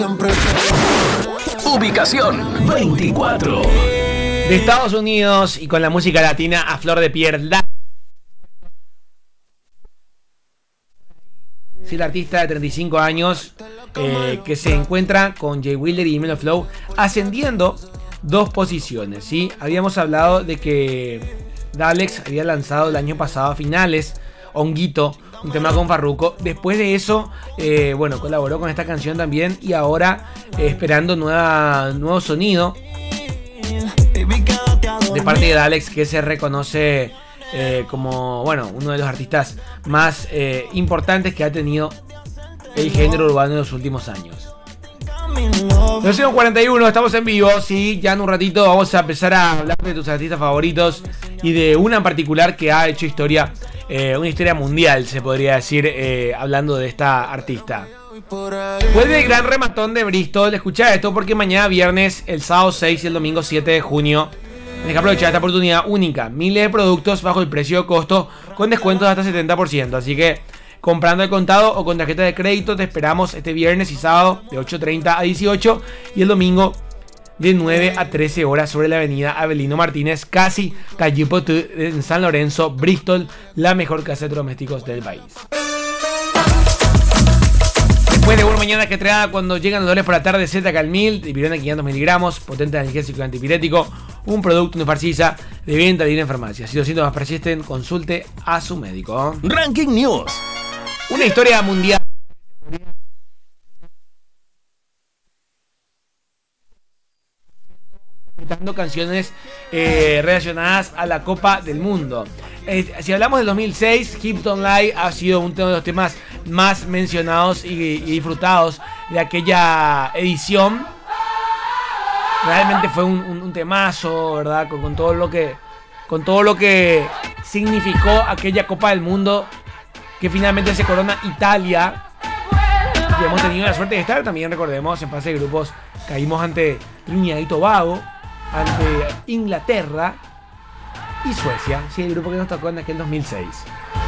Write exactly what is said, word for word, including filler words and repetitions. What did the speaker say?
Ubicación veinticuatro. De Estados Unidos y con la música latina a flor de piel. Sí, el artista de treinta y cinco años eh, que se encuentra con Jay Wheeler y Melo Flow ascendiendo dos posiciones. ¿Sí? Habíamos hablado de que Dalex había lanzado el año pasado a finales Honguito, un tema con Farruko. Después de eso, eh, bueno, colaboró con esta canción también y ahora eh, esperando nueva, nuevo sonido de parte de Dalex, que se reconoce eh, como, bueno, uno de los artistas más eh, importantes que ha tenido el género urbano en los últimos años. doce cuarenta y uno, estamos en vivo, sí, ya en un ratito vamos a empezar a hablar de tus artistas favoritos y de una en particular que ha hecho historia, eh, una historia mundial, se podría decir, eh, hablando de esta artista. Vuelve el gran rematón de Bristol. Escucha esto porque mañana viernes, el sábado seis y el domingo siete de junio tienes que aprovechar esta oportunidad única. Miles de productos bajo el precio de costo con descuentos de hasta setenta por ciento. Así que comprando al contado o con tarjeta de crédito te esperamos este viernes y sábado de ocho treinta a dieciocho y el domingo de nueve a trece horas sobre la avenida Avelino Martínez, casi calle Potú, en San Lorenzo, Bristol, la mejor casa de electrodomésticos del país. Después de una mañana que trae cuando llegan los dólares por la tarde, Z Calmil, Dipirona quinientos miligramos, potente analgésico y antipirético, un producto de Farcisa de venta libre en farmacia. Si los síntomas persisten, consulte a su médico. Ranking News. Una historia mundial. Interpretando canciones eh, relacionadas a la Copa del Mundo. Eh, si hablamos del dos mil seis, Hips Don't Lie ha sido uno de los temas más mencionados y, y disfrutados de aquella edición. Realmente fue un, un, un temazo, ¿verdad? Con, con todo lo que con todo lo que significó aquella Copa del Mundo que finalmente se corona Italia. Y hemos tenido la suerte de estar también, recordemos, en fase de grupos caímos ante Trinidad y Tobago, ante Inglaterra y Suecia, sí, el grupo que nos tocó en aquel dos mil seis.